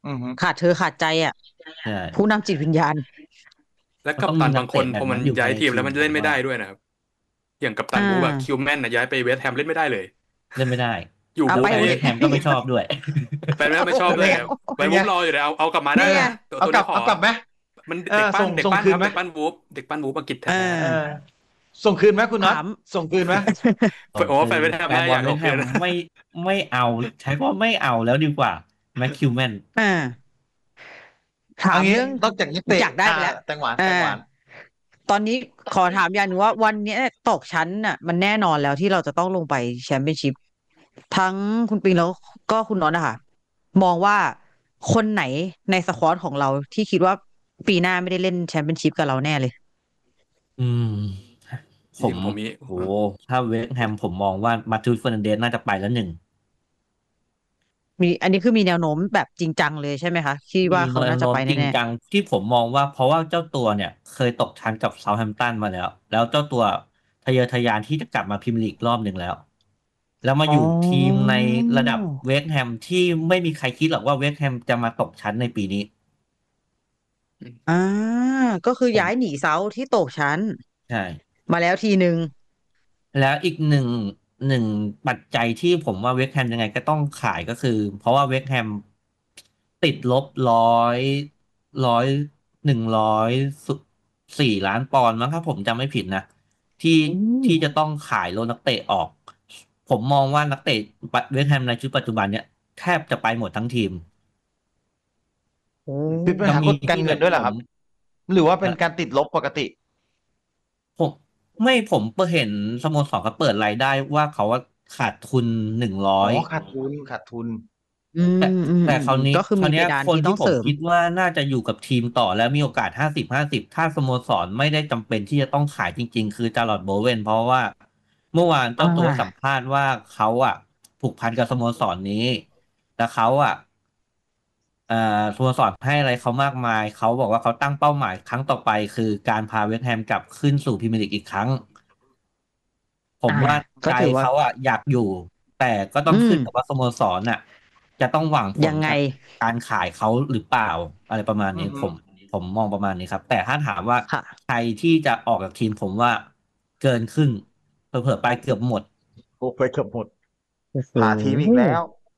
อือฮึขาดเธอขาดใจอ่ะใช่ผู้นำจิตวิญญาณและมันกัต้ปองตัมีนนับาก งเตคนะแบพอบ มันั้น นอยู่ย้ายในทีม แล้วทีมมันจะเล่นผมไม่ได้ว่าด้วยนะครับ อย่าง กัป ตันอา Wolves อะ Tillman น่ะ ย้ายไป West Ham เล่นไม่ได้เลยเล่นไม่ได้อยู่เอา Wolves ไปแฟนนี่ West Ham ก็ไม่ชอบด้วยแฟน West Ham ไม่ชอบด้วยนี่ไงแฟนนี่ไง Wolves รออยู่เลย เอา เอากลับมาเอได้อนะ ตัวเอาตัวกลันี้บขอเอากลับไหมมันเอเด็กอปั้ส่นงเด็กส่งปั้นคืคน รับไหมเด็กปั้น Wolves เด็กปั้น Wolves อังกฤษเอแท้อเออ ส่งคืนไหมคุณน็อตถามส่งคืนไหมๆส่งโอ้คืแฟนน West Ham แฟนน่าบออยาลกเอา West คื Ham นนะไม่ ไม่เอา ใช้คำว่าไม่เอาแล้วดีกว่า McCullman อา ถาเอามงี้เรื่องนอกจากนักเตะอยากได้อาไปแล้วแตงหวานอแตงหวาา ตอนนี้ขอถามอย่างหนึ่งว่า วันเนี้ยตกชั้นน่ะ มันแน่นอนแล้วที่เราจะต้องลงไป Championship ทั้งคุณปิง แล้วก็คุณน็อตอะค่ะ มองว่าคนไหนใน สควอด ของเราที่คิดว่า ปีหน้าไม่ได้เล่น Championship กับเราแน่เลย? อืมจผริงมๆ ผมมีโอ้โฮ ถ้า West Ham ผมมองว่า Matheus Fernandes น่าจะไปแล้ว หนึ่งมี อันนี้คือมีแนวโน้มแบบจริงจังเลยใช่ไหมคะ? ที่ว่ามีเขาแนน่าวโนจะ้ไปมจริงแน่ ๆจัง ที่ผมมองว่า เพราะว่าเจ้าตัวเนี่ยเคยตกชั้นกับ Southampton มาแล้ว แล้วเจ้าตัวทะเยอทะยานที่จะกลับมาพรีเมียร์ลีกรอบหนึ่งแล้ว แล้วมาอ๋ออยู่ทีมในระดับ West Ham ที่ไม่มีใครคิดหรอกว่า West Ham จะมาตกชั้นในปีนี้อืมอา ก็คือผมย้ายหนี South ที่ตกชั้นใช่มาแล้วทีหนึ่งแล้วอีก หนึ่ง หนึ่ง ปัจจัยที่ผมว่า West Ham ยังไงก็ต้องขาย ก็คือ เพราะว่า West Ham ติดลบ ร้อย ร้อย หนึ่งร้อย สุ สี่ ล้านปอนด์มั้ง ถ้าผมจำไม่ผิดนะ ที่โอ้ที่จะต้องขายโลนักเตะออก ผมมองว่านักเตะ ป West Ham ในชุดปัจจุบันเนี่ยแทบจะไปหมดทั้งทีมโอ้ติดปัญจะหามีก กาทรี่เงแิบบนด้วยเหรอผครับมหรือว่าเปอ็นะการติดลบปกติ? ผม ไม่ ผมเปอ เห็นสโมสรเขาเปิดรายได้ว่า เขาอะขาดทุน หนึ่งร้ออ๋อยขาดทุน ขาดทุนอืแต่ แต่คราวมนีๆ้ๆ ก็คือมคราีวเเนพี้ยดานคนทที่ต้ี่องเสริมผมคิดว่าน่าจะอยู่กับทีมต่อ และมีโอกาส ห้าสิบห้าสิบ ถ้าสโมสรไม่ได้จำเป็นที่จะต้องขายจริง ๆ คือ Jarrod Bowen เพราะว่าเมื่อวานเจ้าตัวอาสัมภาษณ์ว่า เขาอะผูกพันกับสโมสรนี้ แล้วเขาอะ อ่า สโมสรให้อะไรเขามากมาย เขาบอกว่าเขาตั้งเป้าหมายครั้งต่อไป คือการพา West Ham กลับขึ้นสู่พรีเมียร์ลีกอีกครั้ง ผอมาว่าก็ใจถือว่าเขาอะอยากอยู่ แต่ก็ต้ออืงขึ้นกับมว่าสโมสรน่ะจะต้องหวังผยังไง? ลจากการขายเขาหรือเปล่า อะไรประมาณอือฮึนี้ผม ผมมองประมาณนี้ครับ แต่ถ้าถามว่าค่ะใครที่จะออกจากทีม ผมว่าเกินครึ่ง เผลอ ๆ ไปเกือบหมดโอ้ ไปเกือบหมดโอ้โฮหาทีมอีกแล้ว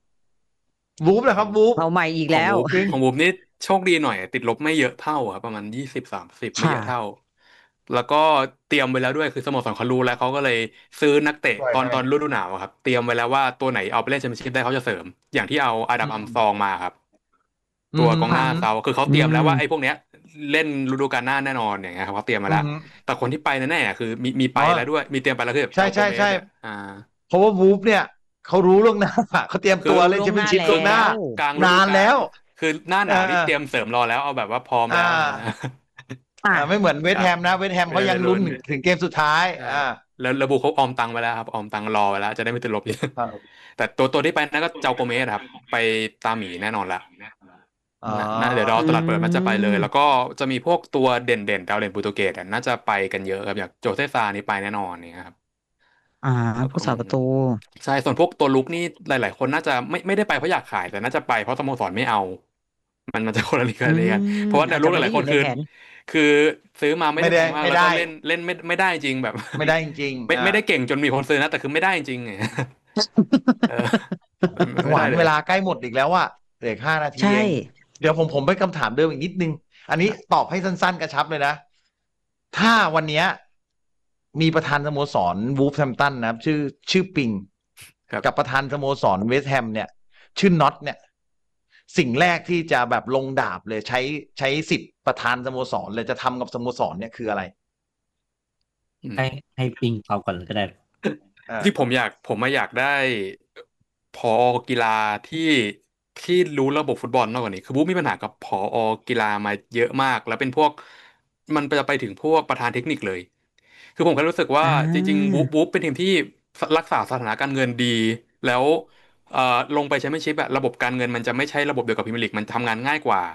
Wolves ล่ะครับ Wolves? เอาใหม่อีกขแองล้ว Wolves ปิงของ Wolves นี่โชคดีหน่อย ติดลบไม่เยอะเท่าอะครับ ประมาณ ยี่สิบสามสิบคไม่่เยอะเท่าะแล้วก็เตรียมไว้แล้วด้วย คือสโมสรเขารู้แล้ว เขาก็เลยซื้อนักเตะปล่อยตอนให้ตอนฤดูหนาวอะครับ เตรียมไว้แล้วว่า ตัวไหนเอาไปเล่น Championship ได้เขาจะเสริม อย่างที่เอาอื Adam ม Armstrong มาอะครับอืตัวอฮึกองหน้าค่ะ South คือเขาอืเตรียมแล้วว่ามไอ้พวกเนี้ยเล่นฤดูกาลหน้าแน่นอน อย่างเงี้ยครับ เขาเตรียมมาอืแล้อวฮึแต่คนที่ไปแน่ ๆ อะคือมี มีอไป๋อแล้วด้วย มีเตรียมไปแล้ว คือแบบใช Joao Gomez ่อะๆอาๆ เพราะว่า Wolves เนี่ย เขารู้ล่วง หน้า เขาเตรียมคืตัอวรู้เล่นล่วงหน้า Championship แลล่วงหน้า้วกลางฤนาดูนกาแล้ลวคือหน้าหเอนาวนี่อเตรียมเสริมรอแล้ว เอาแบบว่าพร้อมอแล้ว อาาออาาไม่เหมือนค West รับ Ham นะ West Ham ไม่เขาไยดัง้ลลุ้นนถึงเกมสุดท้ายใช่อาแล้ว แล้ว Wolves เขาออมตังค์ไว้แล้วครับ ออมตังค์รอไว้แล้ว จะได้ไม่ติดลบ เยอะครับแต่ตัว ตัวที่ไปนั่นก็ Joao Gomez อะครับ ไปตาหมีแน่นอนแล้วอ๋อน่า น่า เดี๋ยวรออืตลาดเปิดน่าจะไปเลย แล้มวก็จะมีพวกตัวเด่น ๆ ดาวเด่นโปรตุเกสอะ น่าจะไปกันเยอะครับ อย่าง Jose Sa นี่ไปแน่นอน อย่างเงี้ยครับอาแล้วผู้อืมสาประตูใช่ ส่วนพวกตัวรุกนี่หลาย ๆ คนน่าจะไม่ ไม่ได้ไปเพราะอยากขาย แต่น่าจะไปเพราะสโมสรไม่เอา มัน มันจะ คนละอืคนละกัน เพราะว่าแนม อาจวรุจะกหลาย ๆไม่ได้อยูคน่ในคือแผนคือซื้อมาไม่ไม่ได้ได้แพงมากไม่แล้วไดก็้เล่น เล่นไม่ ไม่ได้จริง ๆ แบบไม่ได้จริงไม่ๆ อไม่ได้าเก่งจนมีคนซื้อนะ แต่คือไม่ได้จริง ๆ อย่างเงี้ย เออ มันแตงไม่หวได้านเลเวย ลาใกล้หมดอีกแล้วอะ เหลืออีก ห้า นาทใชี่เอง่เดี๋ยวผม ผมไปคำถามเดิมอีกนิดหนึ่ง อันนี้ตอบให้สั้น ๆ กระชับเลยนะ ถ้าวันเนี้ยมีประธานสโมสร Wolverhampton นะครับ ชื่อ ชื่อปิงครับกับประธานสโมสร West Ham เนี่ย ชื่อน็อตเนี่ย สิ่งแรกที่จะแบบลงดาบเลย ใช้ ใช้สิทธิ์ประธานสโมสรเลย จะทำกับสโมสรเนี่ยคืออะไร? อืมให้ ให้ปิงตอบก่อนก็ได้อาที่ผมอยาก ผมอะอยากได้ ผอ. กีฬาที่ ที่รู้ระบบฟุตบอลมากกว่านี้ คือ Wolves มีปัญหากับ ผอ. กีฬามาเยอะมาก แล้วเป็นพวก มันจะไปถึงพวกประธานเทคนิคเลย คือผมแค่รู้สึกว่าอจริง ๆ Wolves า Wolves เป็นทีมที่ ส รักษาสถานะการเงินดี แล้ว เอ่อ ลงไป Championship อะ ระบบการเงินมันจะไม่ใช่ระบบเดียวกับพรีเมียร์ลีก มันทำงานง่ายกว่า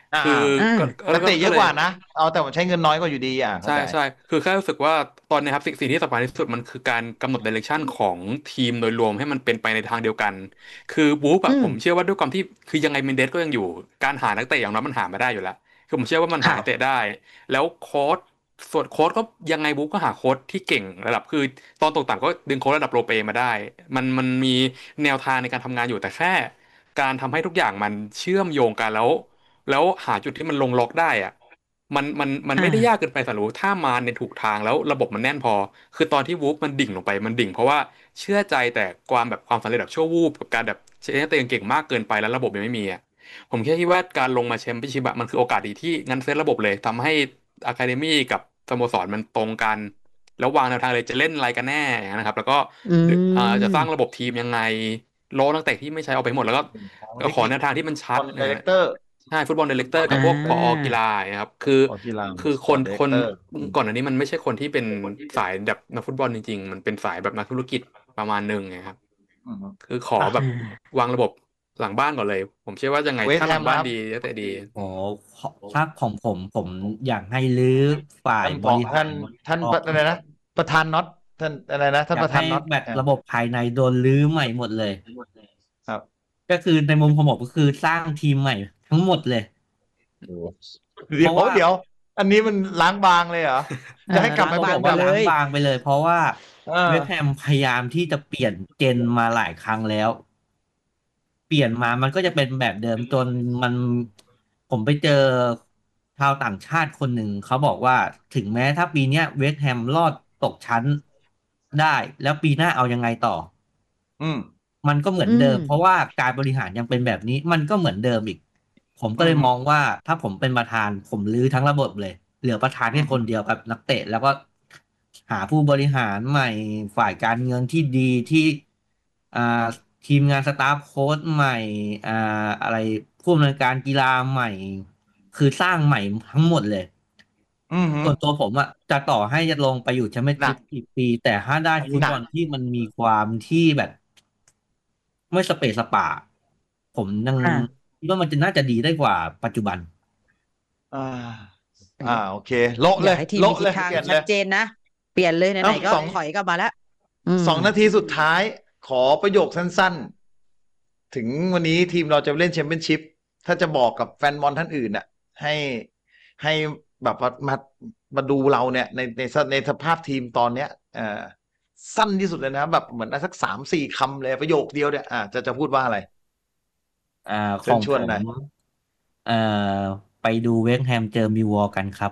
อ่าคืออ่าก็นักเตะเยอะลกว่านะเอาแต่ใช้เงินน้อยกว่าอยู่ดีอ่ะเข้าใช่ใจใช่คือแค่รู้สึกว่าตอนนี้ครับสิ่งสิ่งที่สำคัญที่สุดมันคือการกำหนด direction ของทีมโดยรวมให้มันเป็นไปในทางเดียวกัน คือบูฟอือะมผมเชื่อว่าด้วยความที่คือยังไงเมนเดสก็ยังอยู่การหานักเตะอย่างน้อยมันหามาได้อยู่แล้วคือผมเชื่อว่ามันหาค่ะนักเตะได้ แล้วโค้ชส่วนโค้ชก็ยังไงบูฟก็หาโค้ชที่เก่งระดับคือตอนตกต่ำก็ดึงโค้ชระดับโปรเปมาได้ มันมันมีแนวทางในการทำงานอยู่แต่แค่ การทำให้ทุกอย่างมันเชื่อมโยงกันแล้ว แล้วหาจุดที่มันลงล็อกได้อะมันมันมันอ่าไม่ได้ยากเกินไปสำหรับถ้ามาในถูกทางแล้วระบบมันแน่นพอ คือตอนที่วูฟมันดิ่งลงไปมันดิ่งเพราะว่าเชื่อใจแต่ความแบบความสำเร็จแบบชั่ววูบกับการแบบใช้นักเตะเก่งมากเกินไปแล้วระบบยังไม่มีอ่ะผมแค่คิดว่าการลงมาแชมเปี้ยนชิพอะมันคือโอกาสดีที่งั้นเซตระบบเลยทำให้อะคาเดมี่กับสโมสรมันตรงกัน แล้ววางแนวทางเลยจะเล่นอะไรกันแน่อย่างนั้นนะครับ แล้วก็อืมอ่าจะสร้างระบบทีมยังไงโลนักเตะที่ไม่ใช้เอาไปหมดแล้วก็ก็ขอแนวทางที่มันชัดไดนะเรฮะคเตอร์ใช่ฟุตบอลไดเรคเตอร์กับอ่าพวกผอกีฬานะครับคือผอกีฬาคือคน Sport คน Director ก่อนอันนี้มันไม่ใช่คนที่เป็นสายแบบนักฟุตบอลจริงๆ มันเป็นสายแบบนักธุรกิจประมาณหนึ่งนะครับอืมคือขอแบบวางระบบหลังบ้านก่อนเลย ผมเชื่อว่ายังไงเวสต์ถ้าหลังแฮมบ้านครับดีนักเตะดีโอ้ถ้าของผมผมอยากให้รื้อฝ่ายท่านบผอริหาท่าร นท่านออกอะไรนะประธานน็อตท่านอะไรนะท่านอยาปกระธานให้น็อตแบบอ่าระบบภายในโดนรื้อใหม่หมดเลยครับก็คือในมุมของผมก็คือสร้างทีมใหม่ทั้งหมดเลยเดี๋เพยวราะว่าเดี๋ยว อันนี้มันล้างบางเลยเหรอ จะให้กลับไปล้างเป็บางนไปแบบเลล้าย งบางไปเลย เพราะว่าเออเวสต์แฮมพยายามที่จะเปลี่ยนเจนมาหลายครั้งแล้ว เปลี่ยนมามันก็จะเป็นแบบเดิมจนมันผมไปเจอชาวต่างชาติคนหนึ่งเขาบอกว่าถึงแม้ถ้าปีเนี้ยเวสต์แฮมรอดตกชั้นได้ แล้วปีหน้าเอายังไงต่ออืมมันก็เหมือนอืมเดิม เพราะว่าการบริหารยังเป็นแบบนี้ มันก็เหมือนเดิมอีก ผมก็เลยอืมมองว่าถ้าผมเป็นประธานผมรื้อทั้งระบบเลย เหลือประธานแค่คนเดียวกับนักเตะ แล้วก็หาผู้บริหารใหม่ ฝ่ายการเงินที่ดีที่อ่าทีมงานสตาฟโค้ชใหม่อ่าอะไรผู้อำนวยการกีฬาใหม่ คือสร้างใหม่ทั้งหมดเลยอืมฮึส่วนตัวผมอะจะต่อให้จะลงไปอยู่แชมเปี้ยนชิพกี่ปี แต่ถ้าได้อันนี้ฟุตหนักบอลที่มันมีความที่แบบ ไม่สเปซสปา ผมยังอ่าคิดว่ามันจะน่าจะดีได้กว่าปัจจุบันอ่า อ่า โอเค โละอเลยยากให้ทีมโละมีทิเลศยทางเปลี่ยนเลชัดยเจนนะ เปลี่ยนเลยไหนเอ้าๆก็สองถอยกลับมาแล้วอืมสองนาทีสุดท้าย ขอประโยคสั้นๆ ถึงวันนี้ทีมเราจะเล่นแชมเปี้ยนชิพ ถ้าจะบอกกับแฟนบอลท่านอื่นน่ะ ให้ให้แบบว่ามามาดูเราเนี่ย ในในในสภาพทีมตอนเนี้ยเอ่อสั้นที่สุดเลยนะแบบเหมือนสักสามสี่คำเลยประโยคเดียวเนี่ยอ่าจะจะพูดว่าอะไรอ่าขเชิญองชผวนหน่อยมเอ่อไปดูเวสต์แฮมเจอมิลวอลกันครับ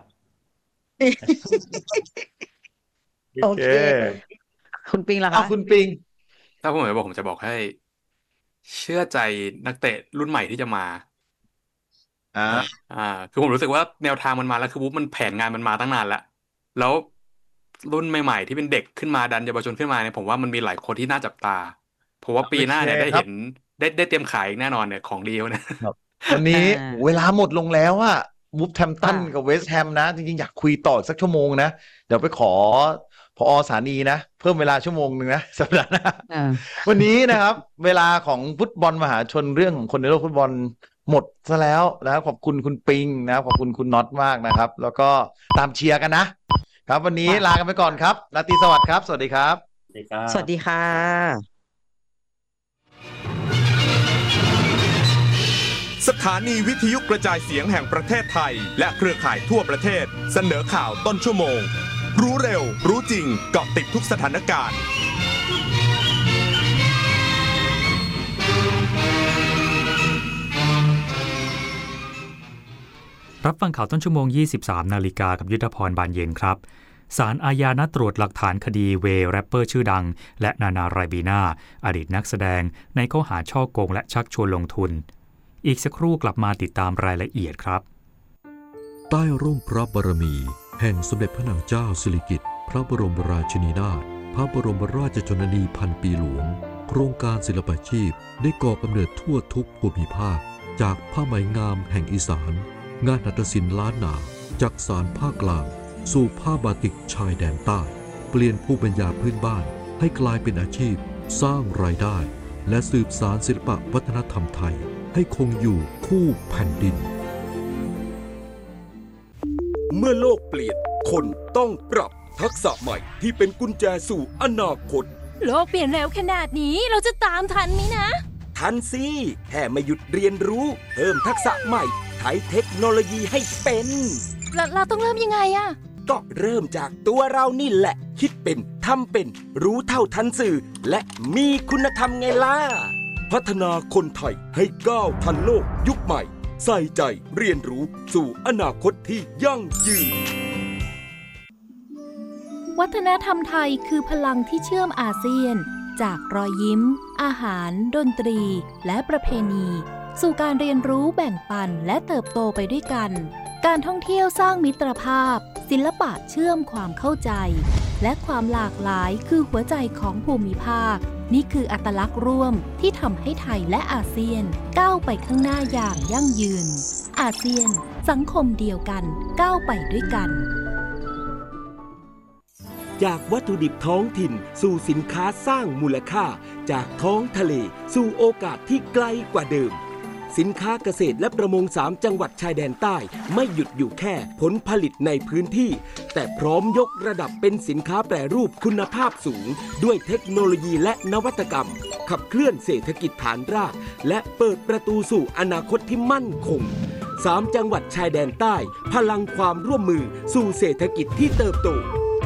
โอเค คุณปิงล่ะอ้าวคะคุณปิงถ้าผมจะบอกผมจะบอกให้ เชื่อใจนักเตะรุ่นใหม่ที่จะมาอ่าอ่า คือผมรู้สึกว่าแนวทางมันมาแล้วคือบุ๊บมันแผนงานมันมาตั้งนานแล้ว แล้วรุ่นใหม่ๆที่เป็นเด็กขึ้นมาดันเยาวชนขึ้นมาเนี่ยผมว่ามันมีหลายคนที่น่าจับตา ผมว่าปีหน้าเนี่ยโอเคได้ครัเห็บนได้ได้เตรียมขายอีกแน่นอนเนี่ยของดีเขาเนี่ยวันนี้อ่าโหเวลาหมดลงแล้วอะวูฟแฮมตันค่ะกับเวสต์แฮมนะ จริงๆ อยากคุยต่อสักชั่วโมงนะ เดี๋ยวไปขอพอสถานีนะ เพิ่มเวลาชั่วโมงหนึ่งนะ สัปดาห์หน้าอ่าวันนี้นะครับ เวลาของฟุตบอลมหาชนเรื่องของคนในโลกฟุตบอลหมดซะแล้วนะครับขอบคุณคุณปิงนะครับขอบคุณคุณน็อตมากนะครับ แล้วก็ตามเชียร์กันนะ ครับวันนี้ค่ะลากันไปก่อนครับราตรีสวัสดิ์ครับ สวัสดีครับสวัสดีครับสวัสดีค่ะสถานีวิทยุกระจายเสียงแห่งประเทศไทยและเครือข่ายทั่วประเทศเสนอข่าวต้นชั่วโมง รู้เร็ว รู้จริงเกาะติดทุกสถานการณ์รับฟังข่าวต้นชั่วโมง ยี่สิบสาม นาฬิกากับยุทธพรบานเย็นครับศาลอาญานัดตรวจหลักฐานคดีเวย์แรปเปอร์ชื่อดังและนานาไรบีนาอดีตนักแสดงในข้อหาฉ้อโกงและชักชวนลงทุนอีกสักครู่กลับมาติดตามรายละเอียดครับใต้ร่มพระบารมีแห่งสมเด็จพระนางเจ้าสิริกิติ์พระบรมราชินีนาถพระบรมราชชนนีพันปีหลวงโครงการศิลปาชีพได้ก่อกำเนิดทั่วทุกภูมิภาคจากผ้าไหมงามแห่งอีสานงานหัตถศิลป์ล้านนาจากสารภาคกลางสู่ผ้าบาติกชายแดนใต้เปลี่ยนภูมิปัญญาพื้นบ้านให้กลายเป็นอาชีพสร้างรายได้และสืบสานศิลปวัฒนธรรมไทยให้คงอยู่คู่แผ่นดินเมื่อโลกเปลี่ยนคนต้องปรับทักษะใหม่ที่เป็นกุญแจสู่อนาคตโลกเปลี่ยนเร็วขนาดนี้เราจะตามทันไหมนะทันสิแค่ไม่หยุดเรียนรู้เพิ่มทักษะใหม่ใช้เทคโนโลยีให้เป็นเราเราต้องเริ่มยังไงอะก็เริ่มจากตัวเรานี่แหละคิดเป็นทำเป็นรู้เท่าทันสื่อและมีคุณธรรมไงล่ะพัฒนาคนไทยให้ก้าวทันโลกยุคใหม่ใส่ใจเรียนรู้สู่อนาคตที่ยั่งยืนวัฒนธรรมไทยคือพลังที่เชื่อมอาเซียนจากรอยยิ้มอาหารดนตรีและประเพณีสู่การเรียนรู้แบ่งปันและเติบโตไปด้วยกันการท่องเที่ยวสร้างมิตรภาพศิลปะเชื่อมความเข้าใจและความหลากหลายคือหัวใจของภูมิภาคนี่คืออัตลักษณ์ร่วมที่ทำให้ไทยและอาเซียนก้าวไปข้างหน้าอย่างยั่งยืนอาเซียนสังคมเดียวกันก้าวไปด้วยกันจากวัตถุดิบท้องถิ่นสู่สินค้าสร้างมูลค่าจากท้องทะเลสู่โอกาสที่ไกลกว่าเดิมสินค้าเกษตรและประมงสามจังหวัดชายแดนใต้ไม่หยุดอยู่แค่ผลผลิตในพื้นที่แต่พร้อมยกระดับเป็นสินค้าแปรรูปคุณภาพสูงด้วยเทคโนโลยีและนวัตกรรมขับเคลื่อนเศรษฐกิจฐานรากและเปิดประตูสู่อนาคตที่มั่นคงสามจังหวัดชายแดนใต้พลังความร่วมมือสู่เศรษฐกิจที่เติบโต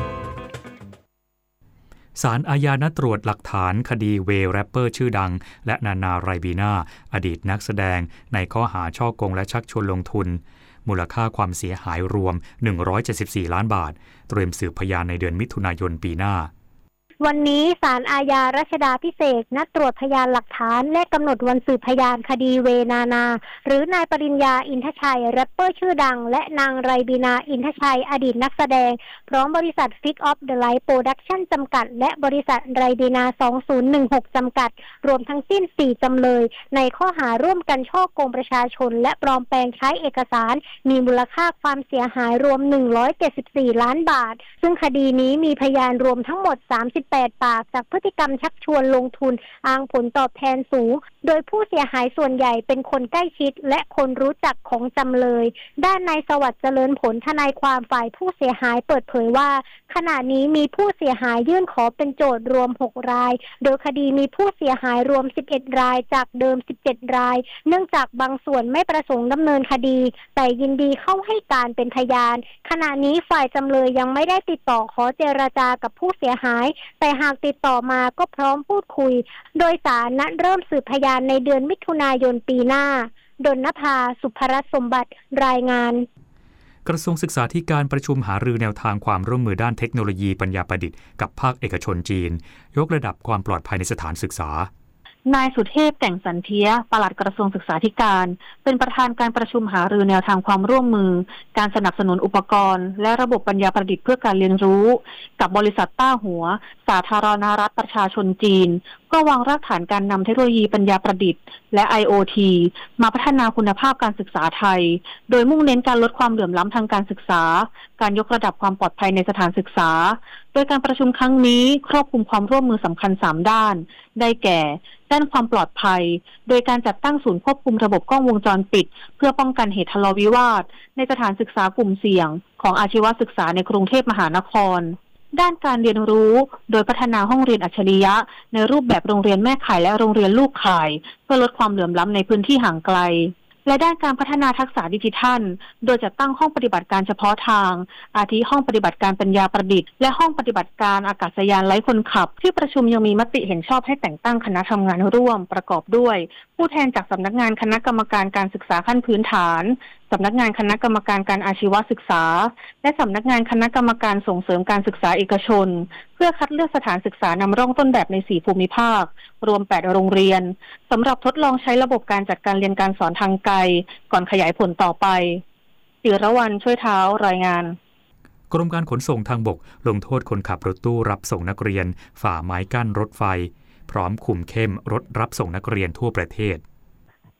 ศาลอาญานัดตรวจหลักฐานคดีเวย์แรปเปอร์ชื่อดังและนานาไรบีนาอดีตนักแสดงในข้อหาฉ้อโกงและชักชวนลงทุนมูลค่าความเสียหายรวมหนึ่งร้อยเจ็ดสิบสี่ล้านบาทเตรียมสืบพยานในเดือนมิถุนายนปีหน้าวันนี้ศาลอาญารัชดาภิเษกนัดตรวจพยานหลักฐานและกำหนดวันสืบพยานคดีเวนานาหรือนายปริญญาอินทชัยแรปเปอร์ชื่อดังและนางไรบีนาอินทชัยอดีตนักแสดงพร้อมบริษัท Fix of the Light Production จำกัดและบริษัทไรบีนาสองพันสิบหกจำกัดรวมทั้งสิ้นสี่จำเลยในข้อหาร่วมกันฉ้อโกงประชาชนและปลอมแปลงใช้เอกสารมีมูลค่าความเสียหายรวมหนึ่งร้อยเจ็ดสิบสี่ล้านบาทซึ่งคดีนี้มีพยานรวมทั้งหมดสามสิบแปดปากจากพฤติกรรมชักชวนลงทุนอ้างผลตอบแทนสูงโดยผู้เสียหายส่วนใหญ่เป็นคนใกล้ชิดและคนรู้จักของจำเลยด้านนายสวัสดิ์เจริญผลทนายความฝ่ายผู้เสียหายเปิดเผยว่าขณะนี้มีผู้เสียหายยื่นขอเป็นโจทย์รวมหกรายโดยคดีมีผู้เสียหายรวมสิบเอ็ดรายจากเดิมสิบเจ็ดรายเนื่องจากบางส่วนไม่ประสงค์ดำเนินคดีแต่ยินดีเข้าให้การเป็นพยานขณะนี้ฝ่ายจำเลยยังไม่ได้ติดต่อขอเจรจากับผู้เสียหายแต่หากติดต่อมาก็พร้อมพูดคุยโดยศาลนัดเริ่มสืบพยานในเดือนมิถุนายนปีหน้าดลนภาสุภรัตน์สมบัติรายงานกระทรวงศึกษาธิการประชุมหารือแนวทางความร่วมมือด้านเทคโนโลยีปัญญาประดิษฐ์กับภาคเอกชนจีนยกระดับความปลอดภัยในสถานศึกษานายสุเทพแต่งสันเทียปลัดกระทรวงศึกษาธิการเป็นประธานการประชุมหารือแนวทางความร่วมมือการสนับสนุนอุปกรณ์และระบบปัญญาประดิษฐ์เพื่อการเรียนรู้กับบริษัทต้าหัวสาธารณรัฐประชาชนจีนก็วางรากฐานการนำเทคโนโลยีปัญญาประดิษฐ์และ ไอ โอ ที มาพัฒนาคุณภาพการศึกษาไทยโดยมุ่งเน้นการลดความเหลื่อมล้ำทางการศึกษาการยกระดับความปลอดภัยในสถานศึกษาโดยการประชุมครั้งนี้ครอบคลุมความร่วมมือสำคัญสามด้านได้แก่ด้านความปลอดภัยโดยการจัดตั้งศูนย์ควบคุมระบบกล้องวงจรปิดเพื่อป้องกันเหตุทะเลาะวิวาทในสถานศึกษากลุ่มเสี่ยงของอาชีวศึกษาในกรุงเทพมหานครด้านการเรียนรู้โดยพัฒนาห้องเรียนอัจฉริยะในรูปแบบโรงเรียนแม่ข่ายและโรงเรียนลูกข่ายเพื่อลดความเหลื่อมล้ำในพื้นที่ห่างไกลและด้านการพัฒนาทักษะดิจิทัลโดยจัดตั้งห้องปฏิบัติการเฉพาะทางอาทิห้องปฏิบัติการปัญญาประดิษฐ์และห้องปฏิบัติการอากาศยานไร้คนขับที่ประชุมยังมีมติเห็นชอบให้แต่งตั้งคณะทำงานร่วมประกอบด้วยผู้แทนจากสำนักงานคณะกรรมการการศึกษาขั้นพื้นฐานสำนักงานคณะกรรมการการอาชีวศึกษาและสำนักงานคณะกรรมการส่งเสริมการศึกษาเอกชนเพื่อคัดเลือกสถานศึกษานำร่องต้นแบบในสี่ภูมิภาครวมแปดโรงเรียนสำหรับทดลองใช้ระบบการจัดการเรียนการสอนทางไกลก่อนขยายผลต่อไปจิรวรรณช่วยเท้ารายงานกรมการขนส่งทางบกลงโทษคนขับรถตู้รับส่งนักเรียนฝ่าไม้กั้นรถไฟพร้อมคุมเข้มรถรับส่งนักเรียนทั่วประเทศ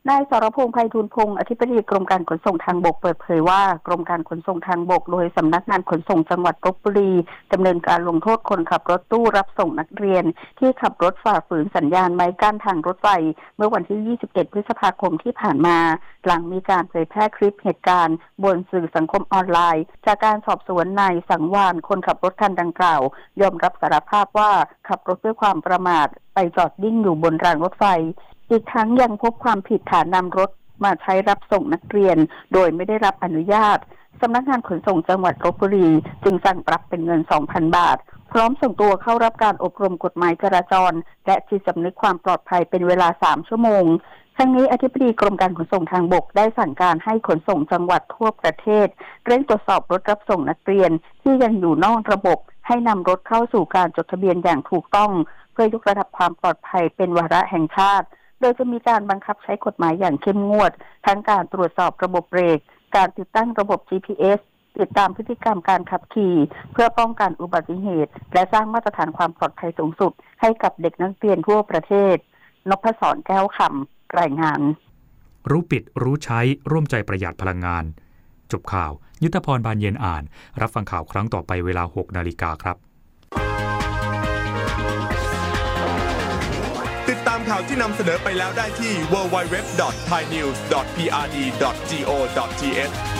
นายสรพงษ์ไพฑูรย์พงศ์อธิบดีกรมการขนส่งทางบกเปิดเผยว่ากรมการขนส่งทางบกโดยสำนักงานขนส่งจังหวัดลพบุรีดำเนินการลงโทษคนขับรถตู้รับส่งนักเรียนที่ขับรถฝ่าฝืนสัญญาณไม้กั้นทางรถไฟเมื่อวันที่ยี่สิบเอ็ดพฤษภาคมที่ผ่านมาหลังมีการเผยแพร่คลิปเหตุการณ์บนสื่อสังคมออนไลน์จากการสอบสวนนายสังวานคนขับรถคันดังกล่าวยอมรับสารภาพว่าขับรถด้วยความประมาทไปจอดนิ่งอยู่บนรางรถไฟอีกทั้งยังพบความผิดฐานนำรถมาใช้รับส่งนักเรียนโดยไม่ได้รับอนุญาตสำนักงานขนส่งจังหวัดลพบุรีจึงสั่งปรับเป็นเงิน สองพัน บาทพร้อมส่งตัวเข้ารับการอบรมกฎหมายจราจรและจิตสำนึกความปลอดภัยเป็นเวลาสามชั่วโมงทั้งนี้อธิบดีกรมการขนส่งทางบกได้สั่งการให้ขนส่งจังหวัดทั่วประเทศเร่งตรวจสอบรถรับส่งนักเรียนที่ยังอยู่นอกระบบให้นำรถเข้าสู่การจดทะเบียนอย่างถูกต้องเพื่อยกระดับความปลอดภัยเป็นวาระแห่งชาติโดยจะมีการบังคับใช้กฎหมายอย่างเข้มงวดทั้งการตรวจสอบระบบเบรกการติดตั้งระบบ จี พี เอส ติดตามพฤติกรรมการขับขี่เพื่อป้องกันอุบัติเหตุและสร้างมาตรฐานความปลอดภัยสูงสุดให้กับเด็กนักเรียนทั่วประเทศนพศรแก้วคำรายงานรู้ปิดรู้ใช้ร่วมใจประหยัดพลังงานจบข่าวยุทธพรบานเย็นอ่านรับฟังข่าวครั้งต่อไปเวลา หกนาฬิกาครับติดตามข่าวที่นำเสนอไปแล้วได้ที่ ดับเบิลยู ดับเบิลยู ดับเบิลยู ดอท ไทยนิวส์ ดอท พี อาร์ ดี ดอท จี โอ ดอท ที เอช